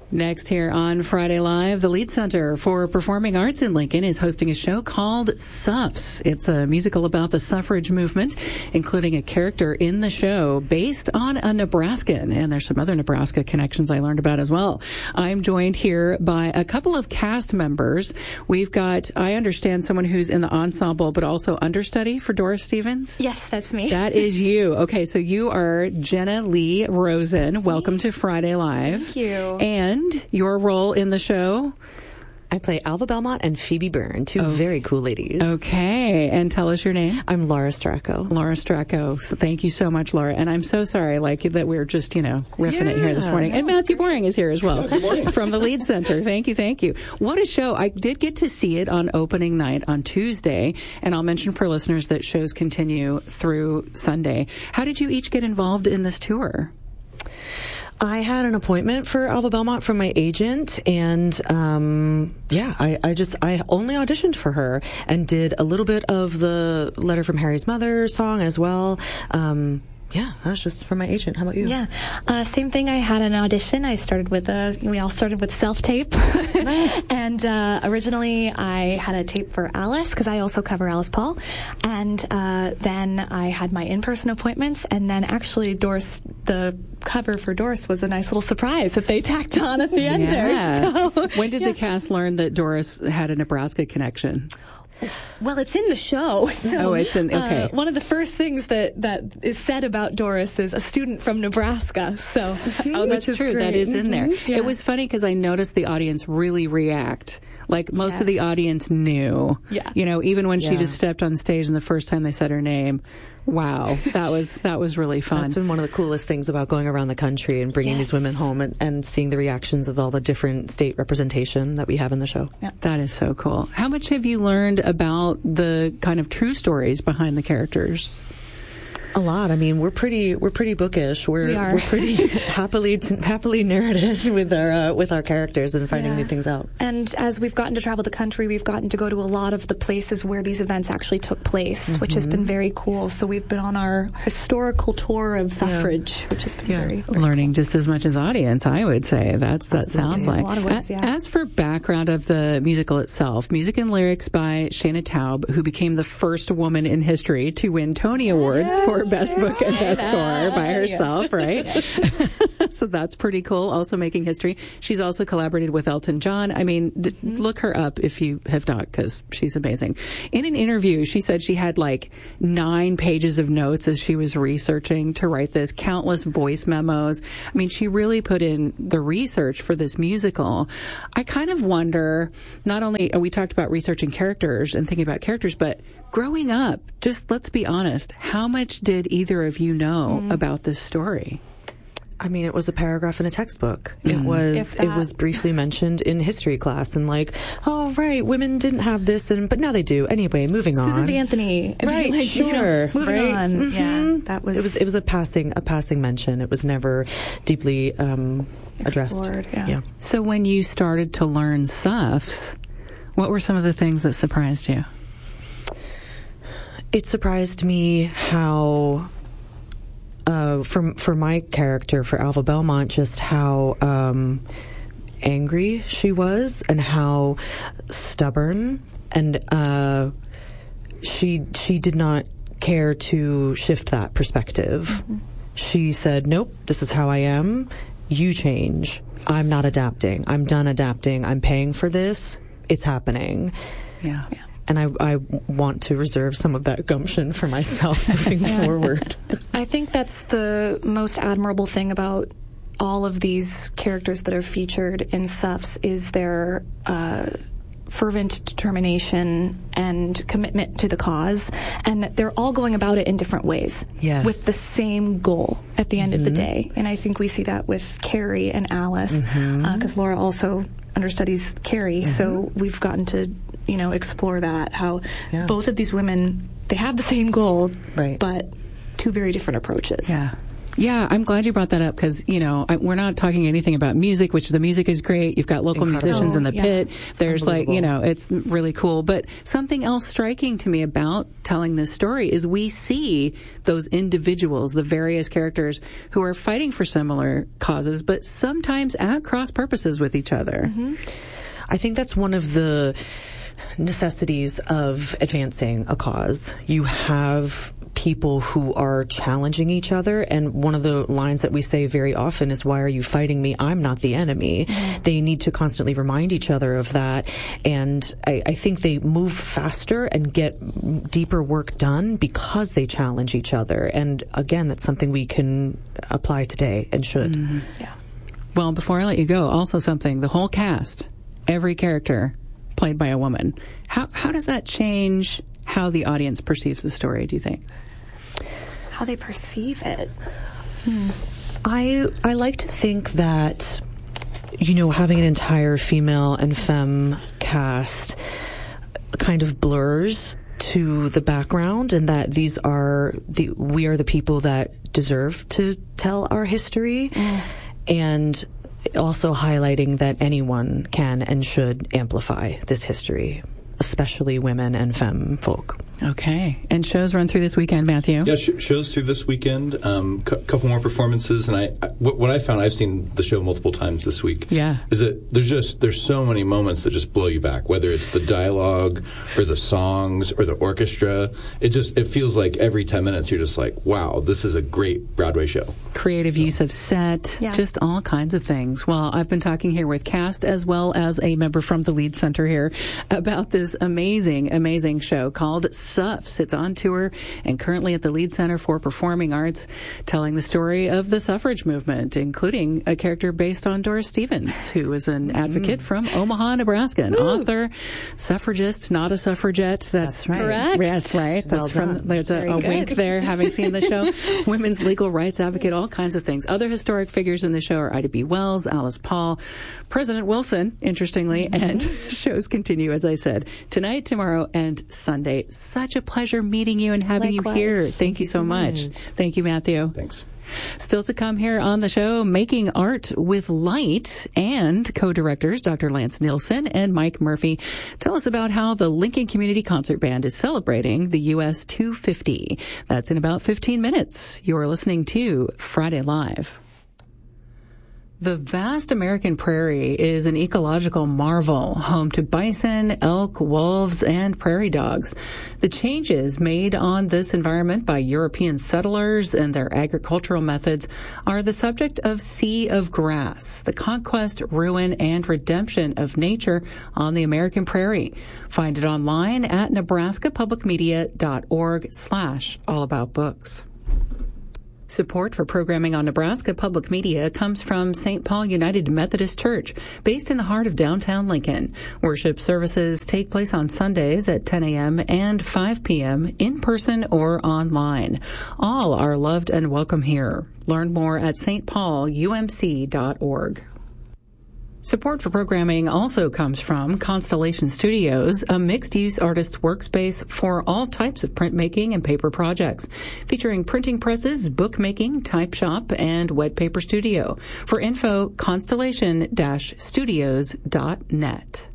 Next here on Friday Live, the Lead Center for Performing Arts in Lincoln is hosting a show called Suffs. It's a musical about the suffrage movement, including a character in the show based on a Nebraskan. And there's some other Nebraska connections I learned about as well. I'm joined here by a couple of cast members. We've got, I understand, someone who's in the ensemble, but also understudy for Doris Stevens. Yes, that's me. That is you. Okay, so you are Jenna Lee Rosen. That's Welcome me. to Friday Live. Thank you. And your role in the show? I play Alva Belmont and Phoebe Byrne, two very cool ladies. Okay, and tell us your name. I'm Laura Stracco. Laura Stracco. So thank you so much, Laura. And I'm so sorry, that we're just, riffing it here this morning. And Matthew Boring is here as well. Good morning. From the Lead Center. Thank you. What a show. I did get to see it on opening night on Tuesday, and I'll mention for listeners that shows continue through Sunday. How did you each get involved in this tour? I had an appointment for Alva Belmont from my agent, and I only auditioned for her and did a little bit of the Letter from Harry's Mother song as well. That was just from my agent. How about you? Yeah, same thing. I had an audition. We all started with self-tape. And originally I had a tape for Alice, because I also cover Alice Paul. And then I had my in-person appointments, and then actually Doris, the cover for Doris was a nice little surprise that they tacked on at the end there. So, when did the cast learn that Doris had a Nebraska connection? Well, it's in the show. So, okay. One of the first things that is said about Doris is a student from Nebraska. So, that's true. Great. That is in there. Yeah. It was funny because I noticed the audience really react. Like most of the audience knew. Yeah. Even when she just stepped on stage and the first time they said her name. Wow, that was really fun. That's been one of the coolest things about going around the country and bringing these women home and seeing the reactions of all the different state representation that we have in the show. Yeah. That is so cool. How much have you learned about the kind of true stories behind the characters? A lot. I mean, we're pretty bookish. We're pretty happily narrative with our characters and finding new things out. And as we've gotten to travel the country, we've gotten to go to a lot of the places where these events actually took place, which has been very cool. So we've been on our historical tour of suffrage, which has been very learning just as much as audience, I would say. That sounds like. In a lot of ways, As for background of the musical itself, music and lyrics by Shana Taub, who became the first woman in history to win Tony Awards for Best Book and Best Score by herself, right? So that's pretty cool. Also making history. She's also collaborated with Elton John. I mean, look her up if you have not, because she's amazing. In an interview, she said she had 9 pages of notes as she was researching to write this, countless voice memos. I mean, she really put in the research for this musical. I kind of wonder, not only we talked about researching characters and thinking about characters, but growing up, just let's be honest, how much did either of you know about this story? I mean, it was a paragraph in a textbook. It was briefly mentioned in history class, and oh right, women didn't have this, but now they do. Anyway, moving on. Susan B. Anthony, right? Sure, moving on. Mm-hmm. Yeah, that was. It was a passing mention. It was never deeply addressed. Explored, yeah. So when you started to learn Suffs, what were some of the things that surprised you? It surprised me how. For my character, for Alva Belmont, just how angry she was and how stubborn, and she did not care to shift that perspective. Mm-hmm. She said, "Nope, this is how I am. You change. I'm not adapting. I'm done adapting. I'm paying for this. It's happening." Yeah. And I want to reserve some of that gumption for myself moving forward. I think that's the most admirable thing about all of these characters that are featured in Suffs is their fervent determination and commitment to the cause. And they're all going about it in different ways. Yes. With the same goal at the end of the day. And I think we see that with Carrie and Alice, because Laura also understudies Carrie. So we've gotten to explore that, how both of these women, they have the same goal, but two very different approaches. Yeah. Yeah, I'm glad you brought that up because, we're not talking anything about music, which the music is great. You've got local musicians in the pit. There's it's really cool. But something else striking to me about telling this story is we see those individuals, the various characters who are fighting for similar causes, but sometimes at cross purposes with each other. Mm-hmm. I think that's one of the necessities of advancing a cause. You have people who are challenging each other, and one of the lines that we say very often is, why are you fighting me? I'm not the enemy. Mm-hmm. They need to constantly remind each other of that, and I think they move faster and get deeper work done because they challenge each other. And again, that's something we can apply today and should. Mm-hmm. Yeah. Well, before I let you go, also something, the whole cast, every character played by a woman. How does that change how the audience perceives the story, do you think? How they perceive it. I like to think that, having an entire female and femme cast kind of blurs to the background, and that we are the people that deserve to tell our history, and also highlighting that anyone can and should amplify this history, especially women and femme folk. Okay. And shows run through this weekend, Matthew? Yeah, shows through this weekend. Couple more performances. And what I found, I've seen the show multiple times this week. Yeah. Is that there's so many moments that just blow you back, whether it's the dialogue or the songs or the orchestra. It feels like every 10 minutes you're just like, wow, this is a great Broadway show. Creative use of set, just all kinds of things. Well, I've been talking here with cast as well as a member from the Lead Center here about this amazing, amazing show called Suffs. It's on tour and currently at the Lead Center for Performing Arts, telling the story of the suffrage movement, including a character based on Doris Stevens, who is an advocate from Omaha, Nebraska, an author, suffragist, not a suffragette. That's right. Correct. Yes, right. That's there's a wink there, having seen the show. Women's legal rights advocate, all kinds of things. Other historic figures in the show are Ida B. Wells, Alice Paul, President Wilson, interestingly, and shows continue, as I said, tonight, tomorrow, and Sunday. Such a pleasure meeting you and having you here. Thank you so much. Thank you, Matthew. Thanks. Still to come here on the show, Making Art with Light, and co-directors Dr. Lance Nielsen and Mike Murphy tell us about how the Lincoln Community Concert Band is celebrating the US 250. That's in about 15 minutes. You're listening to Friday Live. The vast American prairie is an ecological marvel, home to bison, elk, wolves, and prairie dogs. The changes made on this environment by European settlers and their agricultural methods are the subject of Sea of Grass, the conquest, ruin, and redemption of nature on the American prairie. Find it online at nebraskapublicmedia.org/allaboutbooks. Support for programming on Nebraska Public Media comes from St. Paul United Methodist Church, based in the heart of downtown Lincoln. Worship services take place on Sundays at 10 a.m. and 5 p.m. in person or online. All are loved and welcome here. Learn more at stpaulumc.org. Support for programming also comes from Constellation Studios, a mixed-use artist workspace for all types of printmaking and paper projects, featuring printing presses, bookmaking, type shop, and wet paper studio. For info, constellation-studios.net.